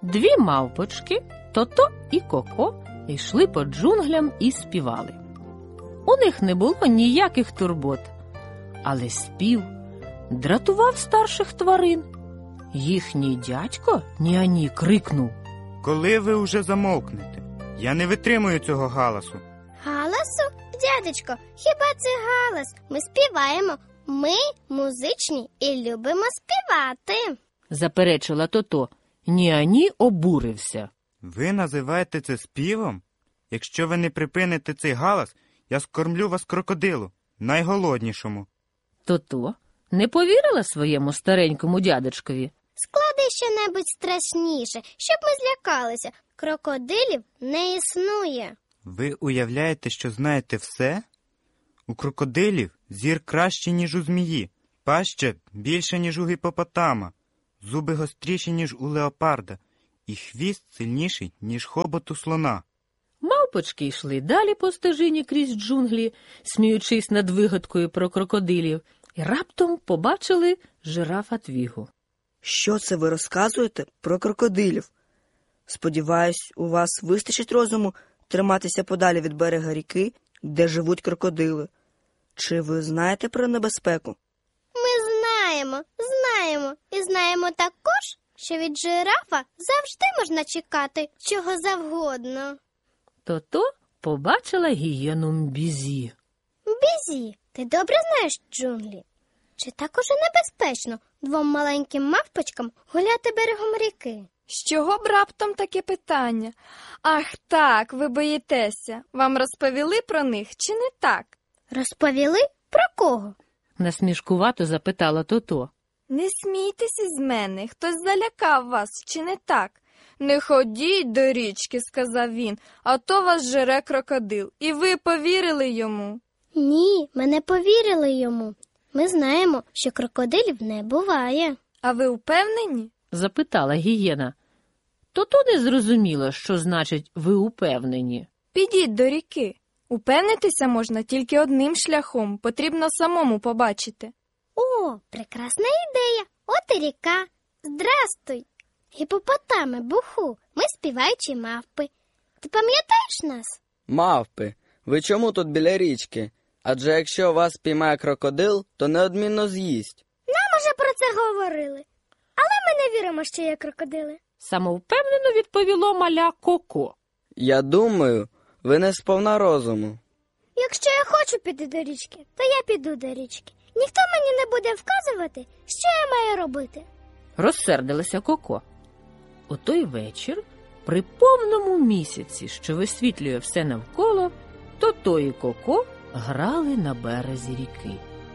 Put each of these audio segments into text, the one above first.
Дві мавпочки, Тото і Коко, йшли по джунглям і співали. У них не було ніяких турбот, але спів дратував старших тварин. Їхній дядько Ніані крикнув: «Коли ви уже замовкнете? Я не витримую цього галасу». Галасу? Дядечко, хіба це галас? Ми співаємо. Ми музичні і любимо співати. Заперечила Тото. Ніані обурився. Ви називаєте це співом? Якщо ви не припините цей галас, я скормлю вас крокодилу, найголоднішому. Тото не повірила своєму старенькому дядечкові. Склади щонебудь страшніше, щоб ми злякалися. Крокодилів не існує. Ви уявляєте, що знаєте все? У крокодилів зір краще, ніж у змії, паща більше, ніж у гіпопотама, зуби гостріші, ніж у леопарда, і хвіст сильніший, ніж хобот у слона. Мавпочки йшли далі по стежині крізь джунглі, сміючись над вигадкою про крокодилів, і раптом побачили жирафа Твігу. Що це ви розказуєте про крокодилів? Сподіваюсь, у вас вистачить розуму триматися подалі від берега ріки, де живуть крокодили. Чи ви знаєте про небезпеку? Ми знаємо. І знаємо також, що від жирафа завжди можна чекати чого завгодно. Тото побачила гієну Мбізі. Бізі, ти добре знаєш джунглі? Чи так уже небезпечно двом маленьким мавпочкам гуляти берегом ріки? З чого б раптом таке питання? Ах так, ви боїтеся. Вам розповіли про них чи не так? Розповіли? Про кого? Насмішкувато запитала Тото. Не смійтеся з мене, хтось залякав вас, чи не так? Не ходіть до річки, сказав він, а то вас жере крокодил. І ви повірили йому? Ні, ми не повірили йому. Ми знаємо, що крокодилів не буває. А ви впевнені? Запитала гієна. Тото не зрозуміла, що значить «ви упевнені». Підіть до ріки. Упевнитися можна тільки одним шляхом, потрібно самому побачити. О, прекрасна ідея. От і ріка. Здрастуй. Гіпопотами, буху, ми співаючі мавпи. Ти пам'ятаєш нас? Мавпи, ви чому тут біля річки? Адже якщо вас піймає крокодил, то неодмінно з'їсть. Нам уже про це говорили. Але ми не віримо, що є крокодили. Самовпевнено відповіло маля Коко. Я думаю, ви не сповна розуму. Якщо я хочу піти до річки, то я піду до річки. Ніхто мені не буде вказувати, що я маю робити. Розсердилася Коко. У той вечір, при повному місяці, що висвітлює все навколо, Тото і Коко грали на березі ріки.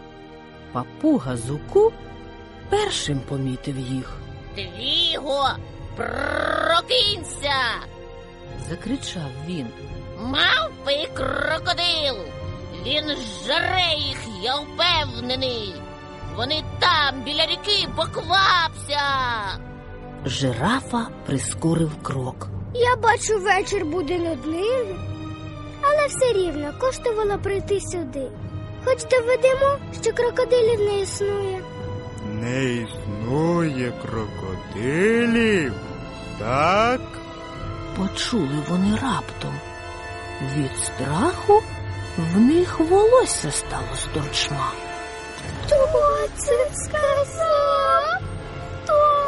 Папуга Зуку першим помітив їх. «Твіго, прокинься!» – закричав він. «Мавпи крокодил! Він жре їх, я впевнений! Вони там, біля ріки, поквапся!» Жирафа прискорив крок. Я бачу, вечір буде нудливий, але все рівно коштувало прийти сюди. Хоч доведемо, що крокодилів не існує. Не існує крокодилів? Так? Почули вони раптом. Від страху в них волосся стало з торчма. Хто це сказав? Хто?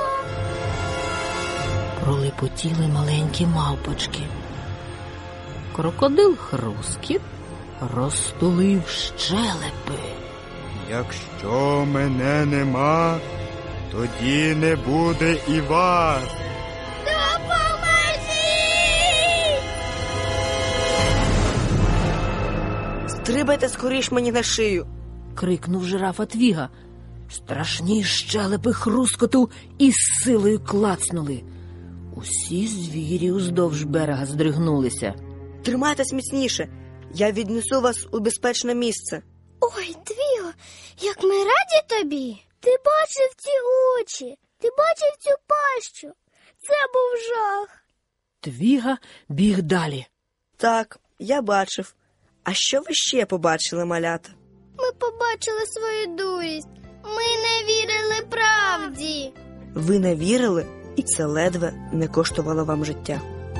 Пролепотіли маленькі мавпочки. Крокодил Хрускіт розтулив щелепи. Якщо мене нема, тоді не буде і вас. Допоможіть! Стрибайте скоріш мені на шию. Крикнув жирафа Твіга. Страшні щелепи хрускоту із силою клацнули. Усі звірі уздовж берега здригнулися. Тримайтесь міцніше. Я віднесу вас у безпечне місце. Ой, Твіго, як ми раді тобі. Ти бачив ці очі, ти бачив цю пащу. Це був жах. Твіга біг далі. Так, я бачив. А що ви ще побачили, малята? Ми побачили свою дурість. Ми не вірили правді. Ви не вірили? і це ледве не коштувало вам життя.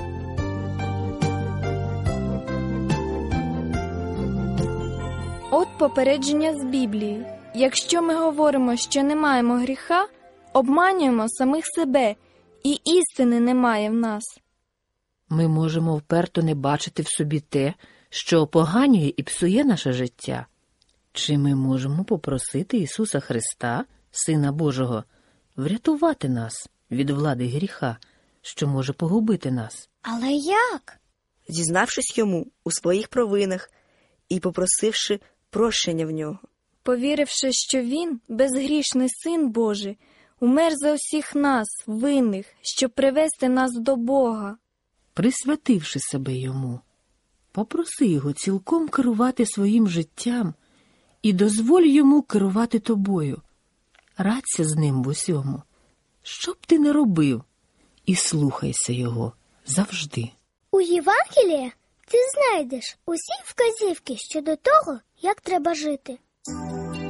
От попередження з Біблії. Якщо ми говоримо, що не маємо гріха, обманюємо самих себе, і істини немає в нас. Ми можемо вперто не бачити в собі те, що опоганює і псує наше життя. Чи ми можемо попросити Ісуса Христа, Сина Божого, врятувати нас від влади гріха, що може погубити нас? Але як? Зізнавшись йому у своїх провинах і попросивши прощення в нього. Повіривши, що Він, безгрішний Син Божий, умер за усіх нас, винних, щоб привести нас до Бога. Присвятивши себе Йому, попроси Його цілком керувати своїм життям і дозволь Йому керувати тобою. Радься з Ним в усьому. Що б ти не робив, і слухайся Його завжди. У Євангелії ти знайдеш усі вказівки щодо того, як треба жити.